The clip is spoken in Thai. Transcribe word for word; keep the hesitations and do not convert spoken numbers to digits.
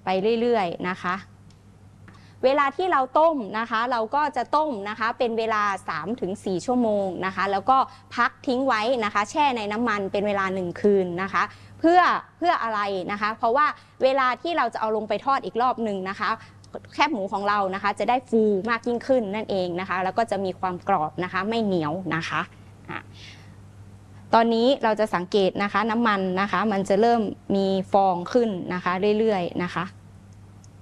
ไปเรื่อยๆนะคะเวลาที่เราต้มนะคะเราก็จะต้มนะคะเป็นเวลา สามถึงสี่ ชั่วโมงนะคะแล้วก็พักทิ้งไว้นะคะแช่ในน้ำมันเป็นเวลาหนึ่งคืนนะคะเพื่อเพื่ออะไรนะคะเพราะว่าเวลาที่เราจะเอาลงไปทอดอีกรอบหนึ่งนะคะแคบหมูของเรานะคะจะได้ฟูมากยิ่งขึ้นนั่นเองนะคะแล้วก็จะมีความกรอบนะคะไม่เหนียวนะคะตอนนี้เราจะสังเกตนะคะน้ำมันนะคะมันจะเริ่มมีฟองขึ้นนะคะเรื่อยๆนะคะ